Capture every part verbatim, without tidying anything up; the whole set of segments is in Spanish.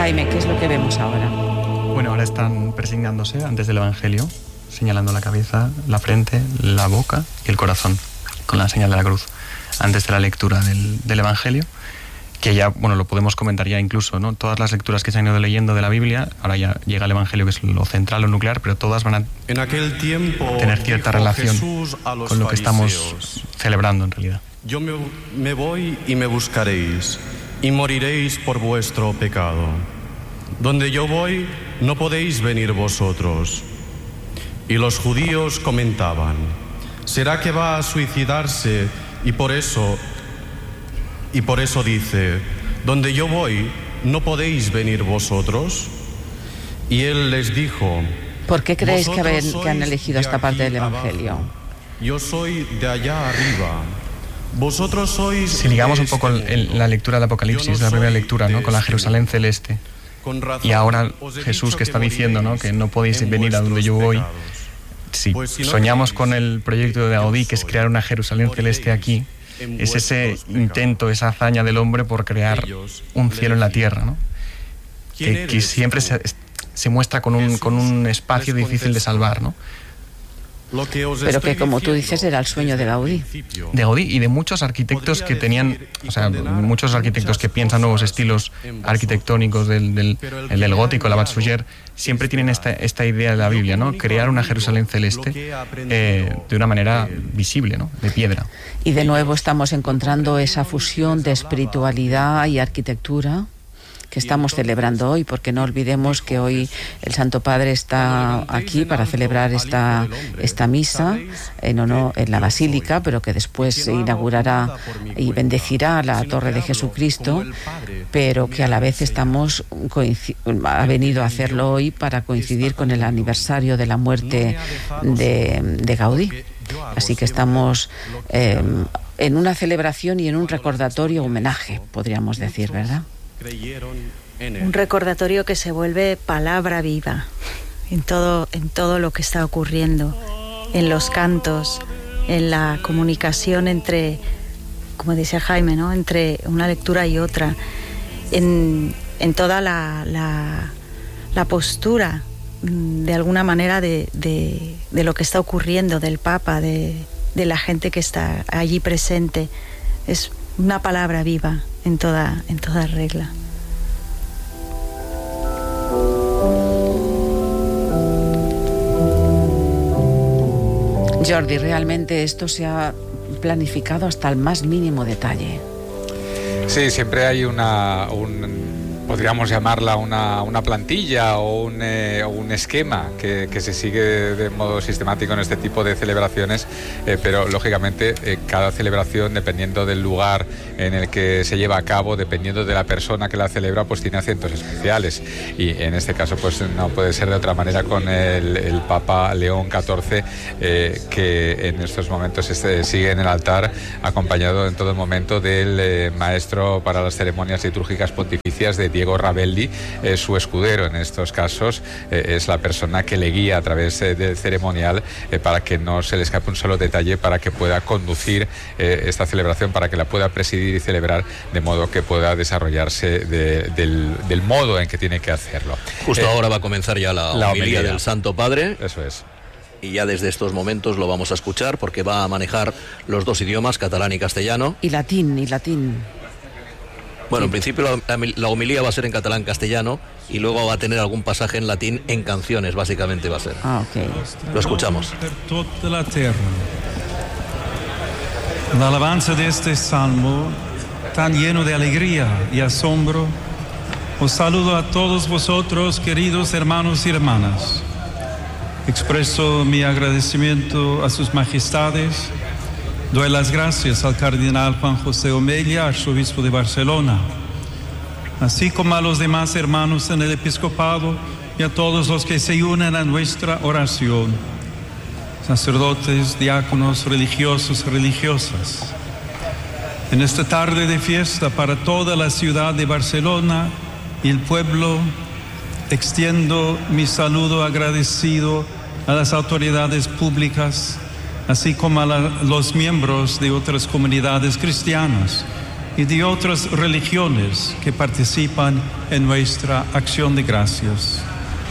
Jaime, ¿qué es lo que vemos ahora? Bueno, ahora están presignándose antes del Evangelio, señalando la cabeza, la frente, la boca y el corazón, con la señal de la cruz, antes de la lectura del, del Evangelio, que ya, bueno, lo podemos comentar ya incluso, ¿no? Todas las lecturas que se han ido leyendo de la Biblia, ahora ya llega el Evangelio, que es lo central, lo nuclear, pero todas van a en aquel tiempo tener cierta relación con lo que estamos celebrando en realidad. Yo me, me voy y me buscaréis, y moriréis por vuestro pecado. Donde yo voy, no podéis venir vosotros. Y los judíos comentaban: ¿será que va a suicidarse y por eso... Y por eso dice: donde yo voy, ¿no podéis venir vosotros? Y él les dijo: ¿por qué creéis que, ven, que han elegido esta parte del Evangelio? Abajo. Yo soy de allá arriba. Vosotros sois... Si ligamos un poco el, el, la lectura del Apocalipsis, no la primera lectura, ¿no? Con la Jerusalén celeste. Y ahora Jesús que está diciendo, ¿no? Que no podéis venir a donde yo voy. Si soñamos con el proyecto de Gaudí, que es crear una Jerusalén celeste aquí, es ese intento, esa hazaña del hombre por crear un cielo en la tierra, ¿no? Que, que siempre se, se muestra con un, con un espacio difícil de salvar, ¿no? Pero que, como tú dices, era el sueño de Gaudí. De Gaudí y de muchos arquitectos que tenían, o sea, muchos arquitectos que piensan nuevos estilos arquitectónicos del, del, el del gótico, el Abad Suger, siempre tienen esta, esta idea de la Biblia, ¿no? Crear una Jerusalén celeste eh, de una manera visible, ¿no? De piedra. Y de nuevo estamos encontrando esa fusión de espiritualidad y arquitectura que estamos celebrando hoy, porque no olvidemos que hoy el Santo Padre está aquí para celebrar esta, esta misa en, honor, en la Basílica, pero que después se inaugurará y bendecirá la Torre de Jesucristo, pero que a la vez estamos ha venido a hacerlo hoy para coincidir con el aniversario de la muerte de, de Gaudí. Así que estamos eh, en una celebración y en un recordatorio homenaje, podríamos decir, ¿verdad? Un recordatorio que se vuelve palabra viva en todo, en todo lo que está ocurriendo, en los cantos, en la comunicación entre, como decía Jaime, ¿no? Entre una lectura y otra, en, en toda la, la, la postura, de alguna manera, de, de, de lo que está ocurriendo, del Papa, de, de la gente que está allí presente. Es una palabra viva en toda, en toda regla. Jordi, realmente esto se ha planificado hasta el más mínimo detalle. Sí, siempre hay una... Un... podríamos llamarla una, una plantilla o un, eh, un esquema que, que se sigue de modo sistemático en este tipo de celebraciones, eh, pero lógicamente eh, cada celebración, dependiendo del lugar en el que se lleva a cabo, dependiendo de la persona que la celebra, pues tiene acentos especiales, y en este caso pues no puede ser de otra manera con el, el Papa León catorce, eh, que en estos momentos este, sigue en el altar, acompañado en todo momento del eh, maestro para las ceremonias litúrgicas pontificias, de Diego Ravelli, eh, su escudero en estos casos, eh, es la persona que le guía a través eh, del ceremonial, eh, para que no se le escape un solo detalle, para que pueda conducir eh, esta celebración, para que la pueda presidir y celebrar de modo que pueda desarrollarse de, del, del modo en que tiene que hacerlo. Justo eh, ahora va a comenzar ya la, la homilía, homilía del Santo Padre. Eso es. Y ya desde estos momentos lo vamos a escuchar, porque va a manejar los dos idiomas, catalán y castellano. Y latín, y latín. Bueno, en principio la, la homilía va a ser en catalán-castellano y luego va a tener algún pasaje en latín en canciones, básicamente va a ser. Ah, ok. Lo escuchamos. La tierra. La alabanza de este salmo, tan lleno de alegría y asombro, os saludo a todos vosotros, queridos hermanos y hermanas. Expreso mi agradecimiento a sus majestades. Doy las gracias al cardenal Juan José Omella, arzobispo de Barcelona, así como a los demás hermanos en el episcopado y a todos los que se unen a nuestra oración, sacerdotes, diáconos, religiosos, religiosas. En esta tarde de fiesta para toda la ciudad de Barcelona y el pueblo, extiendo mi saludo agradecido a las autoridades públicas, así como a la, los miembros de otras comunidades cristianas y de otras religiones que participan en nuestra acción de gracias.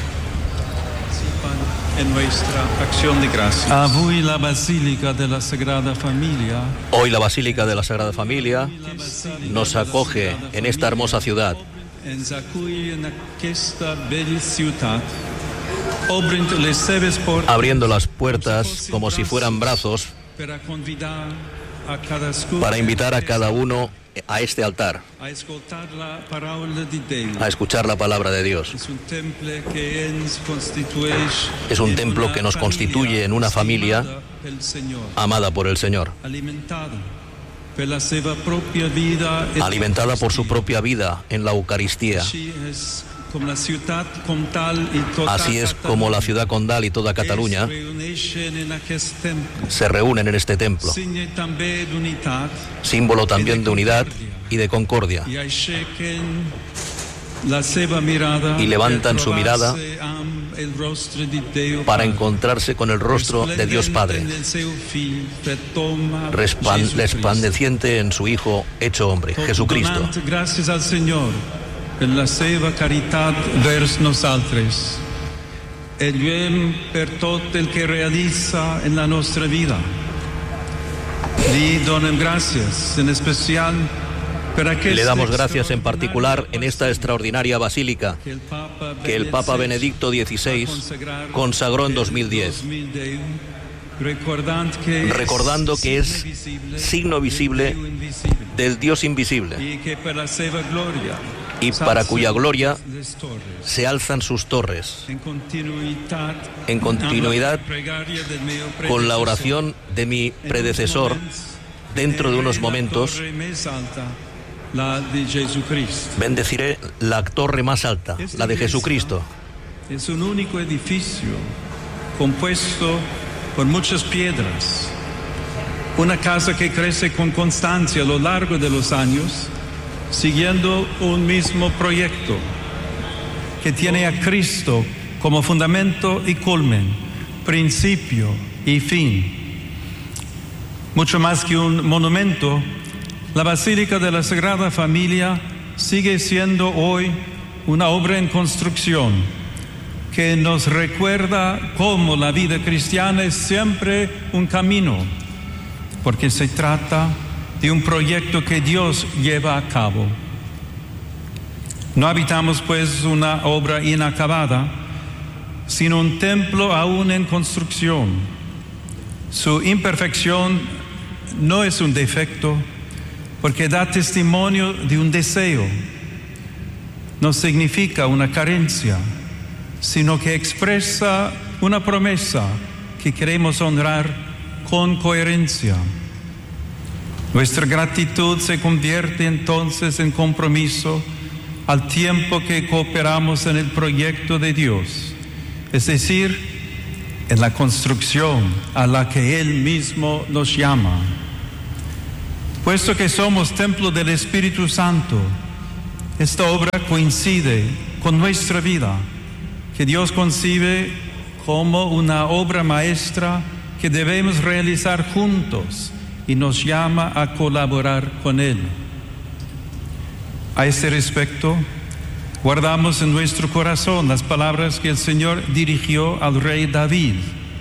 En nuestra acción de gracias. Hoy la Basílica de la Sagrada Familia. Hoy la Basílica de la Sagrada Familia nos acoge en esta hermosa ciudad. Abriendo las puertas como si fueran brazos para invitar a cada uno a este altar, a escuchar la palabra de Dios. Es un templo que nos constituye en una familia amada por el Señor, alimentada por su propia vida en la Eucaristía. Así es como la ciudad condal y toda Cataluña se reúnen en este templo, símbolo también de unidad y de concordia, y levantan su mirada para encontrarse con el rostro de Dios Padre, resplandeciente en su Hijo hecho hombre, Jesucristo. Gracias al Señor per la seva caritat vers nosaltres e lluem per tot el que realitza en la nostra vida. Li donem gràcies en especial per aquest. Le damos gracias en particular en esta extraordinaria basílica que el Papa Benedicto dieciséis consagró en dos mil diez, recordando que es signo visible del Dios invisible y para cuya gloria se alzan sus torres, en continuidad con la oración de mi predecesor. Dentro de unos momentos bendeciré la torre más alta, la de Jesucristo. Es un único edificio compuesto por muchas piedras, una casa que crece con constancia a lo largo de los años, siguiendo un mismo proyecto, que tiene a Cristo como fundamento y culmen, principio y fin. Mucho más que un monumento, la Basílica de la Sagrada Familia sigue siendo hoy una obra en construcción que nos recuerda cómo la vida cristiana es siempre un camino, porque se trata de un proyecto que Dios lleva a cabo. No habitamos pues una obra inacabada, sino un templo aún en construcción. Su imperfección no es un defecto, porque da testimonio de un deseo. No significa una carencia, sino que expresa una promesa que queremos honrar con coherencia. Nuestra gratitud se convierte entonces en compromiso al tiempo que cooperamos en el proyecto de Dios, es decir, en la construcción a la que Él mismo nos llama. Puesto que somos templo del Espíritu Santo, esta obra coincide con nuestra vida, que Dios concibe como una obra maestra que debemos realizar juntos y nos llama a colaborar con Él. A este respecto, guardamos en nuestro corazón las palabras que el Señor dirigió al rey David.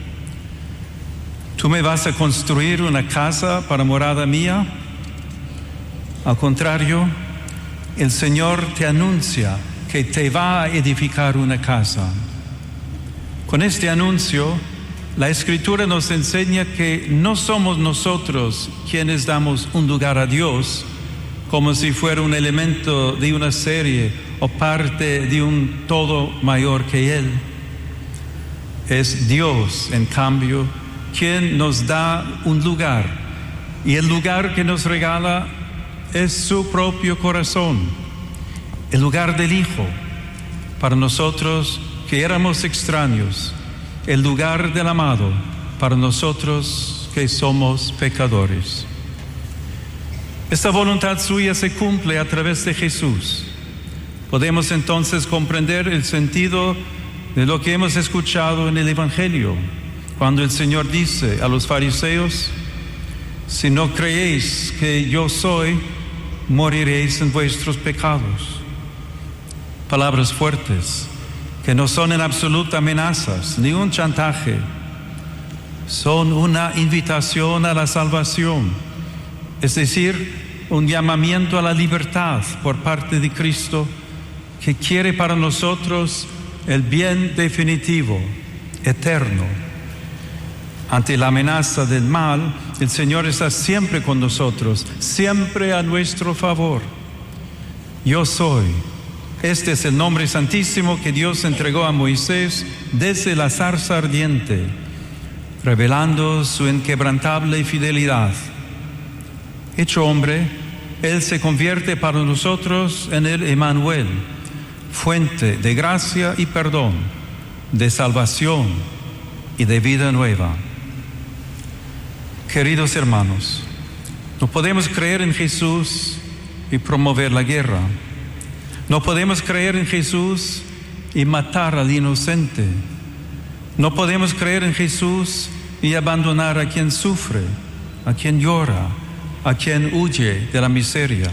¿Tú me vas a construir una casa para morada mía? Al contrario, el Señor te anuncia que te va a edificar una casa. Con este anuncio, la Escritura nos enseña que no somos nosotros quienes damos un lugar a Dios, como si fuera un elemento de una serie o parte de un todo mayor que Él. Es Dios, en cambio, quien nos da un lugar, y el lugar que nos regala es su propio corazón, el lugar del Hijo, para nosotros que éramos extraños, el lugar del amado, para nosotros que somos pecadores. Esta voluntad suya se cumple a través de Jesús. Podemos entonces comprender el sentido de lo que hemos escuchado en el Evangelio, cuando el Señor dice a los fariseos: si no creéis que yo soy, moriréis en vuestros pecados. Palabras fuertes que no son en absoluta amenazas ni un chantaje, son una invitación a la salvación, es decir, un llamamiento a la libertad por parte de Cristo, que quiere para nosotros el bien definitivo, eterno. Ante la amenaza del mal, el Señor está siempre con nosotros, siempre a nuestro favor. Yo soy. Este es el nombre santísimo que Dios entregó a Moisés desde la zarza ardiente, revelando su inquebrantable fidelidad. Hecho hombre, Él se convierte para nosotros en el Emmanuel, fuente de gracia y perdón, de salvación y de vida nueva. Queridos hermanos, no podemos creer en Jesús y promover la guerra. No podemos creer en Jesús y matar al inocente. No podemos creer en Jesús y abandonar a quien sufre, a quien llora, a quien huye de la miseria.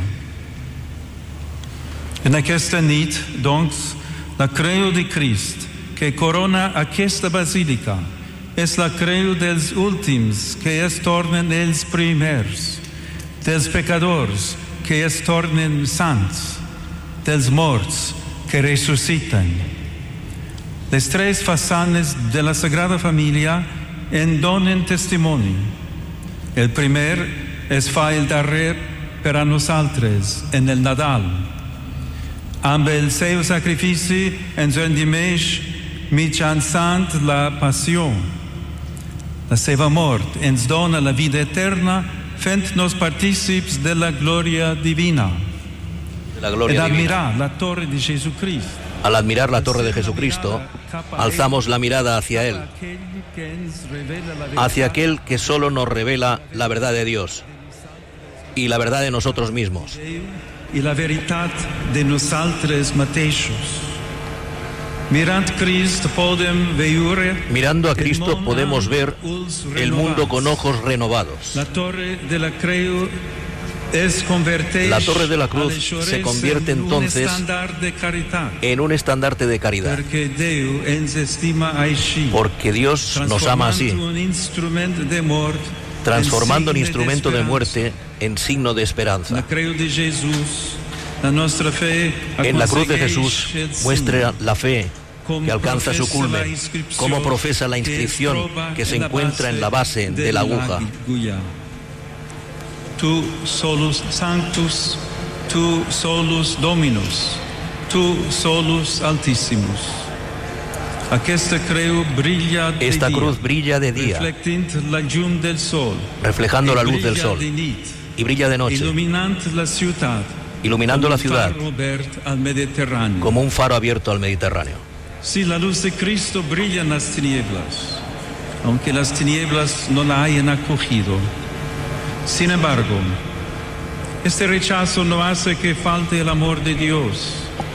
En aquesta nit, doncs, la creu de Crist que corona aquesta basílica és la creu dels últims que es tornen els primers, dels pecadors que es tornen sants, dels morts que ressusciten. Les tres façanes de la Sagrada Família en donen testimoni. El primer es fa el darrer per a nosaltres en el Nadal. Amb el seu sacrifici ens rendimeix mitjançant la passió. La seva mort ens dona la vida eterna, fent-nos partícips de la glòria divina. La gloria en divina. admirar la torre de Jesucristo. Al admirar la torre de Jesucristo, alzamos la mirada hacia Él, hacia aquel que solo nos revela la verdad de Dios y la verdad de nosotros mismos. Y la veritat de nosaltres mateixos. Mirando a Cristo podemos ver el mundo con ojos renovados. La torre de la creu La torre de la cruz se convierte entonces en un estandarte de caridad, porque Dios nos ama así, transformando un instrumento de muerte en signo de esperanza. En la cruz de Jesús muestra la fe que alcanza su culmen, como profesa la inscripción que se encuentra en la base de la aguja. Tu solus sanctus, tu solus dominus, tu solus altissimus. Aquesta creu brilla de Esta día, cruz brilla de día, la llum del sol, reflejando la luz del sol, de nit, y brilla de noche, iluminant la ciutat, iluminando la ciudad al Mediterráneo. como un faro abierto al Mediterráneo. Si la luz de Cristo brilla en las tinieblas, aunque las tinieblas no la hayan acogido. Sin embargo, este rechazo no hace que falte el amor de Dios.